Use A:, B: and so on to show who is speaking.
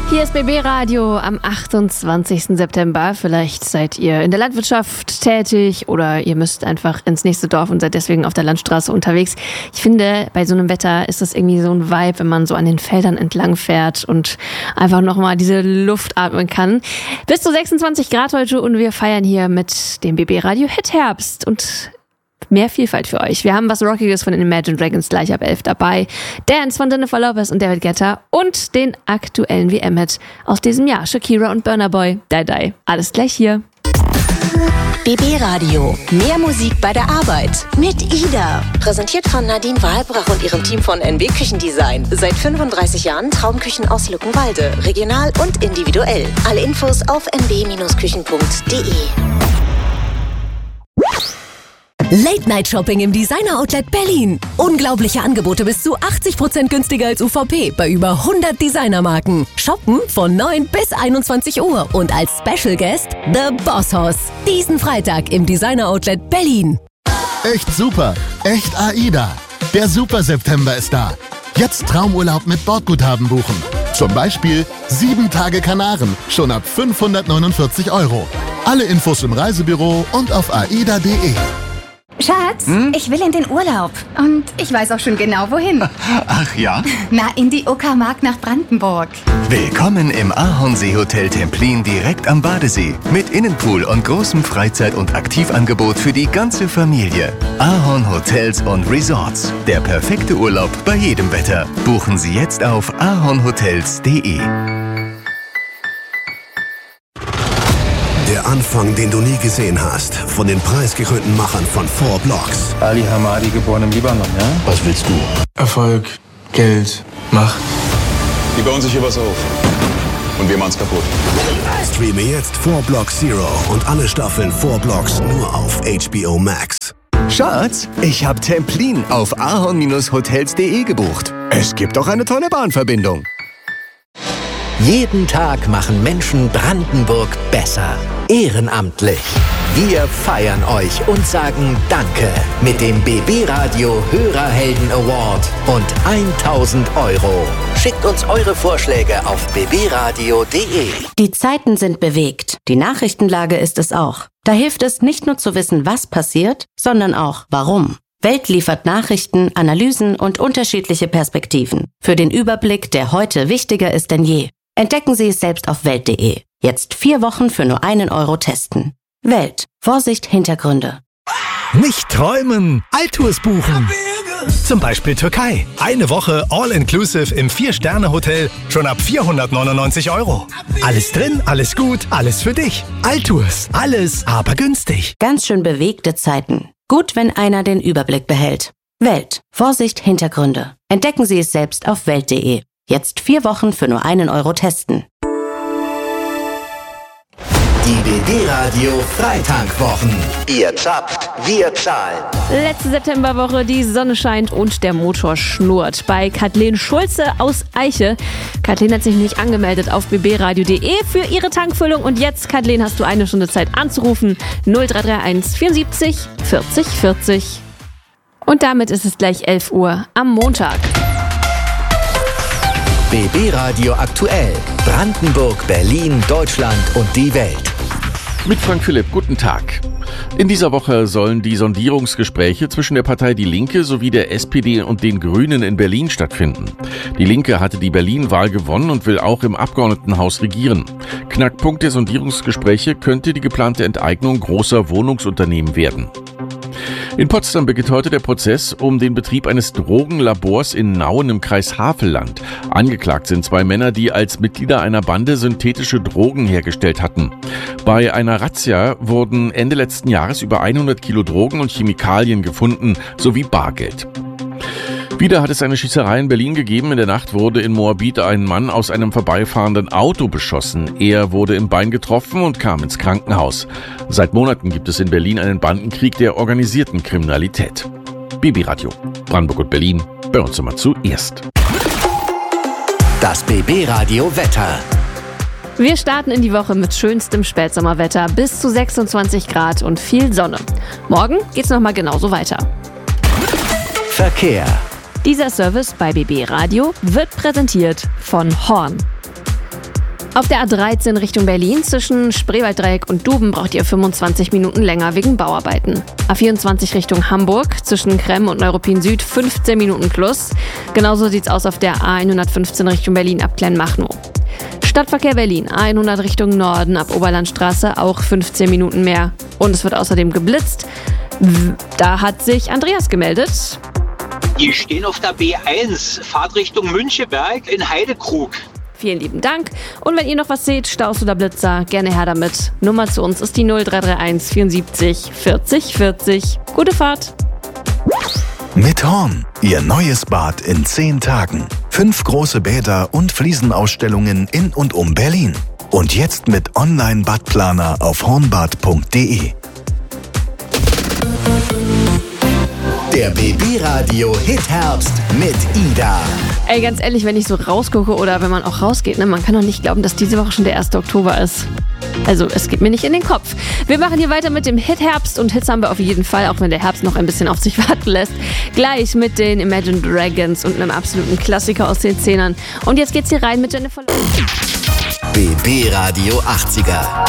A: Hier ist BB Radio am 28. September. Vielleicht seid ihr in der Landwirtschaft tätig oder ihr müsst einfach ins nächste Dorf und seid deswegen auf der Landstraße unterwegs. Ich finde, bei so einem Wetter ist das irgendwie so ein Vibe, wenn man so an den Feldern entlang fährt und einfach nochmal diese Luft atmen kann. Bis zu 26 Grad heute und wir feiern hier mit dem BB Radio Hit Herbst und mehr Vielfalt für euch. Wir haben was Rockiges von den Imagine Dragons gleich ab 11 dabei, Dance von Jennifer Lopez und David Guetta und den aktuellen WM-Hit aus diesem Jahr, Shakira und Burna Boy, Die Die. Alles gleich hier.
B: BB Radio. Mehr Musik bei der Arbeit. Mit Ida. Präsentiert von Nadine Wahlbrach und ihrem Team von NW Küchendesign. Seit 35 Jahren Traumküchen aus Luckenwalde. Regional und individuell. Alle Infos auf nw-küchen.de.
C: Late-Night-Shopping im Designer-Outlet Berlin. Unglaubliche Angebote bis zu 80% günstiger als UVP bei über 100 Designermarken. Shoppen von 9 bis 21 Uhr und als Special Guest The Boss Hoss. Diesen Freitag im Designer-Outlet Berlin.
D: Echt super, echt AIDA. Der Super September ist da. Jetzt Traumurlaub mit Bordguthaben buchen. Zum Beispiel 7 Tage Kanaren, schon ab 549 €. Alle Infos im Reisebüro und auf aida.de.
E: Schatz, ich will in den Urlaub. Und ich weiß auch schon genau, wohin.
F: Ach ja?
E: Na, in die Uckermark nach Brandenburg.
F: Willkommen im Ahornsee-Hotel Templin direkt am Badesee. Mit Innenpool und großem Freizeit- und Aktivangebot für die ganze Familie. Ahorn Hotels und Resorts. Der perfekte Urlaub bei jedem Wetter. Buchen Sie jetzt auf ahornhotels.de.
G: Der Anfang, den du nie gesehen hast, von den preisgekrönten Machern von 4 Blocks.
H: Ali Hamadi, geboren im Libanon, ja?
G: Was willst du?
H: Erfolg, Geld, Macht.
I: Die bauen sich hier was auf. Und wir machen's kaputt.
G: Streame jetzt 4 Blocks Zero und alle Staffeln 4 Blocks nur auf HBO Max.
F: Schatz, ich habe Templin auf ahorn-hotels.de gebucht. Es gibt auch eine tolle Bahnverbindung.
J: Jeden Tag machen Menschen Brandenburg besser. Ehrenamtlich. Wir feiern euch und sagen Danke mit dem BB Radio Hörerhelden Award und 1.000 €. Schickt uns eure Vorschläge auf bbradio.de.
K: Die Zeiten sind bewegt. Die Nachrichtenlage ist es auch. Da hilft es nicht nur zu wissen, was passiert, sondern auch warum. Welt liefert Nachrichten, Analysen und unterschiedliche Perspektiven. Für den Überblick, der heute wichtiger ist denn je. Entdecken Sie es selbst auf welt.de. Jetzt 4 Wochen für nur 1 € testen. Welt. Vorsicht, Hintergründe.
L: Nicht träumen, Altours buchen. Zum Beispiel Türkei. Eine Woche All-Inclusive im 4-Sterne-Hotel schon ab 499 €. Alles drin, alles gut, alles für dich. Altours. Alles, aber günstig.
K: Ganz schön bewegte Zeiten. Gut, wenn einer den Überblick behält. Welt. Vorsicht, Hintergründe. Entdecken Sie es selbst auf welt.de. Jetzt 4 Wochen für nur 1 € testen.
J: Die BB Radio Freitank-Wochen. Ihr zapft, wir zahlen.
A: Letzte Septemberwoche, die Sonne scheint und der Motor schnurrt. Bei Kathleen Schulze aus Eiche. Kathleen hat sich nämlich angemeldet auf bbradio.de für ihre Tankfüllung. Und jetzt, Kathleen, hast du 1 Stunde Zeit anzurufen. 0331 74 40 40. Und damit ist es gleich 11 Uhr am Montag.
J: BB Radio aktuell. Brandenburg, Berlin, Deutschland und die Welt.
M: Mit Frank Philipp, guten Tag. In dieser Woche sollen die Sondierungsgespräche zwischen der Partei Die Linke sowie der SPD und den Grünen in Berlin stattfinden. Die Linke hatte die Berlin-Wahl gewonnen und will auch im Abgeordnetenhaus regieren. Knackpunkt der Sondierungsgespräche könnte die geplante Enteignung großer Wohnungsunternehmen werden. In Potsdam beginnt heute der Prozess um den Betrieb eines Drogenlabors in Nauen im Kreis Havelland. Angeklagt sind 2 Männer, die als Mitglieder einer Bande synthetische Drogen hergestellt hatten. Bei einer Razzia wurden Ende letzten Jahres über 100 Kilo Drogen und Chemikalien gefunden, sowie Bargeld. Wieder hat es eine Schießerei in Berlin gegeben. In der Nacht wurde in Moabit ein Mann aus einem vorbeifahrenden Auto beschossen. Er wurde im Bein getroffen und kam ins Krankenhaus. Seit Monaten gibt es in Berlin einen Bandenkrieg der organisierten Kriminalität. BB Radio, Brandenburg und Berlin, bei uns immer zuerst.
J: Das BB Radio Wetter.
A: Wir starten in die Woche mit schönstem Spätsommerwetter, bis zu 26 Grad und viel Sonne. Morgen geht's nochmal genauso weiter.
J: Verkehr.
A: Dieser Service bei BB Radio wird präsentiert von Horn. Auf der A13 Richtung Berlin zwischen Spreewalddreieck und Duben braucht ihr 25 Minuten länger wegen Bauarbeiten. A24 Richtung Hamburg zwischen Kremm und Neuruppin Süd 15 Minuten plus. Genauso sieht's aus auf der A115 Richtung Berlin ab Kleinmachnow. Stadtverkehr Berlin, A100 Richtung Norden ab Oberlandstraße auch 15 Minuten mehr. Und es wird außerdem geblitzt. Da hat sich Andreas gemeldet.
N: Die stehen auf der B1, Fahrt Richtung Müncheberg in Heidekrug.
A: Vielen lieben Dank. Und wenn ihr noch was seht, Staus oder Blitzer, gerne her damit. Nummer zu uns ist die 0331 74 40 40. Gute Fahrt.
F: Mit Horn, Ihr neues Bad in 10 Tagen. 5 große Bäder und Fliesenausstellungen in und um Berlin. Und jetzt mit Online-Badplaner auf hornbad.de.
J: Der BB-Radio Hit-Herbst mit Ida.
A: Ey, ganz ehrlich, wenn ich so rausgucke oder wenn man auch rausgeht, ne, man kann doch nicht glauben, dass diese Woche schon der 1. Oktober ist. Also, es geht mir nicht in den Kopf. Wir machen hier weiter mit dem Hit-Herbst und Hits haben wir auf jeden Fall, auch wenn der Herbst noch ein bisschen auf sich warten lässt. Gleich mit den Imagine Dragons und einem absoluten Klassiker aus den 10ern. Und jetzt geht's hier rein mit Jennifer Lopez.
J: BB-Radio 80er.